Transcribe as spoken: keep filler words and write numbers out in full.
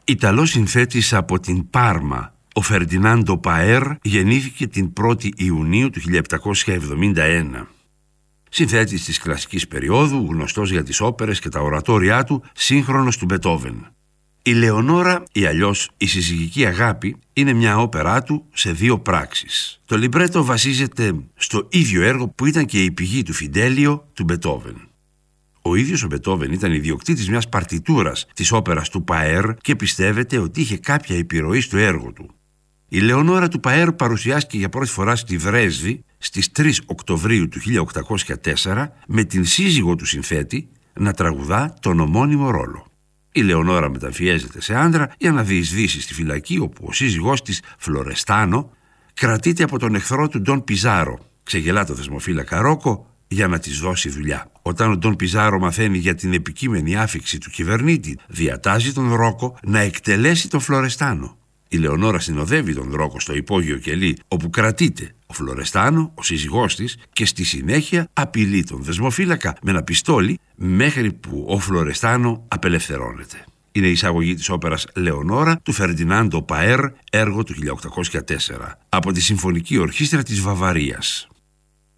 Ιταλός συνθέτης από την Πάρμα, ο Φερντινάντο Παέρ γεννήθηκε την πρώτη Ιουνίου του χίλια επτακόσια εβδομήντα ένα. Συνθέτης της κλασικής περίοδου, γνωστός για τις όπερες και τα ορατόρια του, σύγχρονος του Μπετόβεν. Η Λεωνόρα, ή αλλιώς η συζυγική αγάπη, είναι μια όπερά του σε δύο πράξεις. Το λιμπρέτο βασίζεται στο ίδιο έργο που ήταν και η πηγή του Φιντέλιο του Μπετόβεν. Ο ίδιος ο Μπετόβεν ήταν ιδιοκτήτης μιας παρτιτούρας της όπερας του Παέρ και πιστεύεται ότι είχε κάποια επιρροή στο έργο του. Η Λεωνόρα του Παέρ παρουσιάστηκε για πρώτη φορά στη Δρέσδη στις τρεις Οκτωβρίου του χίλια οκτακόσια τέσσερα με την σύζυγο του συνθέτη να τραγουδά τον ομώνυμο ρόλο. Η Λεωνόρα μεταμφιέζεται σε άντρα για να διεισδύσει στη φυλακή, όπου ο σύζυγός της, Φλωρεστάνο, κρατείται από τον εχθρό του Ντον Πιζάρο. Ξεγελά το δεσμοφύλακα Ρόκο για να της δώσει δουλειά. Όταν ο Ντον Πιζάρο μαθαίνει για την επικείμενη άφιξη του κυβερνήτη, διατάζει τον Ρόκο να εκτελέσει τον Φλωρεστάνο. Η Λεωνόρα συνοδεύει τον Ρόκο στο υπόγειο κελί, όπου κρατείται ο Φλωρεστάνο, ο σύζυγός της, και στη συνέχεια απειλεί τον δεσμοφύλακα με ένα πιστόλι μέχρι που ο Φλωρεστάνο απελευθερώνεται. Είναι η εισαγωγή της όπερας Λεωνόρα του Φερντινάντο Παέρ, έργο του χίλια οκτακόσια τέσσερα, από τη Συμφωνική Ορχήστρα της Βαβαρίας.